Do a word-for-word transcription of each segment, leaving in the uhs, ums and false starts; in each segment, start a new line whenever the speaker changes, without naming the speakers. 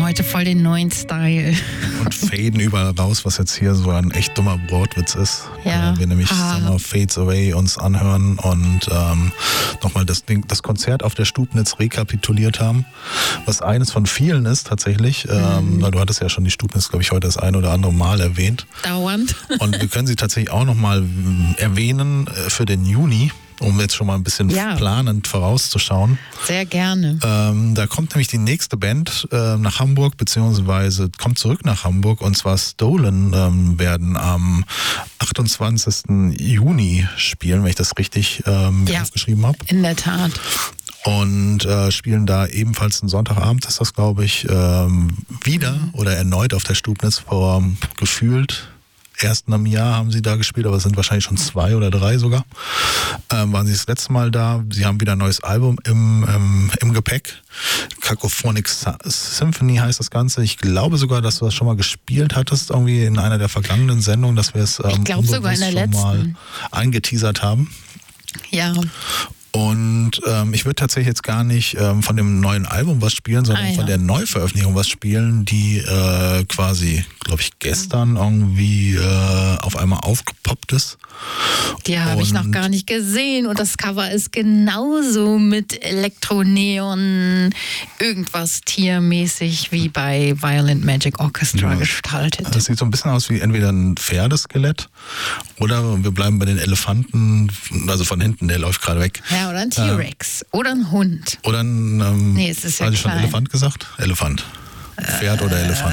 heute voll den neuen Style.
Und faden überall raus, was jetzt hier so ein echt dummer Wortwitz ist.
Ja.
Äh, wir nämlich
Ah.
Summer Fades Away uns anhören und ähm, nochmal das, Ding, das Konzert auf der Stubnitz rekapituliert haben. Was eines von vielen ist tatsächlich. Ähm,
Mhm.
Du hattest ja schon die Stubnitz, glaube ich, heute das ein oder andere Mal erwähnt.
Dauernd.
Und wir können sie tatsächlich auch nochmal erwähnen äh, für den Juni, um jetzt schon mal ein bisschen
Ja.
planend vorauszuschauen.
Sehr gerne.
Ähm, da kommt nämlich die nächste Band äh, nach Hamburg, beziehungsweise kommt zurück nach Hamburg, und zwar Stolen ähm, werden am achtundzwanzigsten Juni spielen, wenn ich das richtig ähm,
Ja.
aufgeschrieben habe.
In der Tat.
Und äh, spielen da ebenfalls einen Sonntagabend, ist das, glaube ich, ähm, wieder oder erneut auf der Stubnitz vor gefühlt ersten im Jahr haben sie da gespielt, aber es sind wahrscheinlich schon zwei oder drei sogar. Ähm, waren sie das letzte Mal da. Sie haben wieder ein neues Album im, im, im Gepäck. Cacophonic Symphony heißt das Ganze. Ich glaube sogar, dass du das schon mal gespielt hattest, irgendwie in einer der vergangenen Sendungen, dass wir es ähm,
Ich glaube sogar in der
schon mal
letzten.
eingeteasert haben.
Ja.
Und ähm, ich würde tatsächlich jetzt gar nicht ähm, von dem neuen Album was spielen, sondern
Ah, ja.
von der Neuveröffentlichung was spielen, die äh, quasi, glaube ich, gestern irgendwie äh, auf einmal aufgepoppt ist.
Die habe ich noch
Und-
gar nicht gesehen. Und das Cover ist genauso mit Elektroneon, irgendwas tiermäßig wie bei Violent Magic Orchestra
Ja.
gestaltet.
Das sieht so ein bisschen aus wie entweder ein Pferdeskelett oder wir bleiben bei den Elefanten, also von hinten, der läuft gerade weg.
Ja, oder ein T-Rex. Oder ein Hund.
Oder ein, ähm,
Nee, es ist ja
hatte ich schon
klein.
Elefant gesagt? Elefant. Pferd oder Elefant.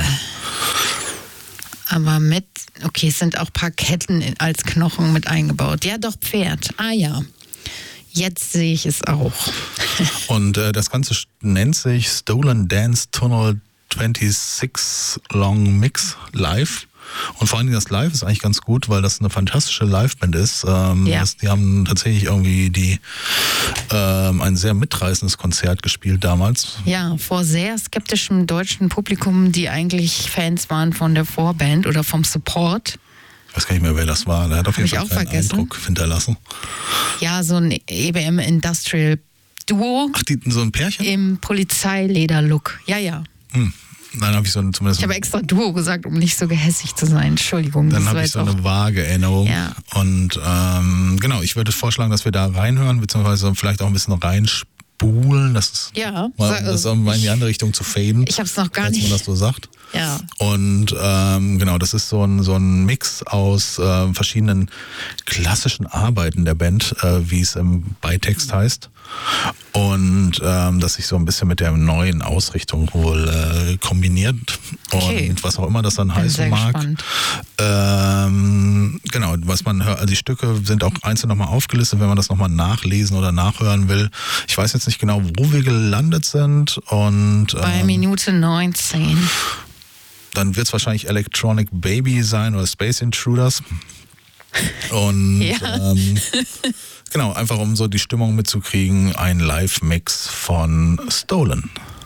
Aber mit, okay, es sind auch ein paar Ketten in- als Knochen mit eingebaut. Ja, doch, Pferd. Ah ja. Jetzt sehe ich es auch.
Und äh, das Ganze sch- nennt sich Stolen Dance Tunnel sechsundzwanzig Long Mix Live. Und vor allen Dingen das Live ist eigentlich ganz gut, weil das eine fantastische Liveband ist. Ähm,
Ja.
das, die haben tatsächlich irgendwie die, ähm, ein sehr mitreißendes Konzert gespielt damals.
Ja, vor sehr skeptischem deutschen Publikum, die eigentlich Fans waren von der Vorband oder vom Support.
Ich weiß gar nicht mehr, wer das war. Der hat auf
Hab
jeden
ich
Fall
auch
keinen
vergessen.
Eindruck hinterlassen.
Ja, so ein E B M Industrial Duo
Ach, die, so ein Pärchen?
im Polizeileder-Look. Ja, ja.
Hm. Dann habe ich so ein, zumindest
Ich habe extra Duo gesagt, um nicht so gehässig zu sein. Entschuldigung.
Dann
das
habe
war
ich
jetzt
so
auch-
eine vage Erinnerung.
Ja.
Und ähm, genau, ich würde vorschlagen, dass wir da reinhören, beziehungsweise vielleicht auch ein bisschen reinspulen. Das ist,
Ja,
mal,
so-
das ist mal in die andere Richtung zu faden.
Ich habe es noch gar
falls man
nicht.
das so sagt.
Ja.
Und ähm, genau, das ist so ein, so ein Mix aus äh, verschiedenen klassischen Arbeiten der Band, äh, wie es im Beitext heißt. Und ähm, das sich so ein bisschen mit der neuen Ausrichtung wohl äh, kombiniert.
Okay.
Und was auch immer das dann
Bin
heißen
sehr
mag.
gespannt.
Ähm, genau, was man hört, also die Stücke sind auch einzeln nochmal aufgelistet, wenn man das nochmal nachlesen oder nachhören will. Ich weiß jetzt nicht genau, wo wir gelandet sind, und
Bei
ähm,
Minute neunzehn.
dann wird es wahrscheinlich Electronic Baby sein oder Space Intruders. Und
Ja.
ähm, genau, einfach um so die Stimmung mitzukriegen, ein Live-Mix von Stolen.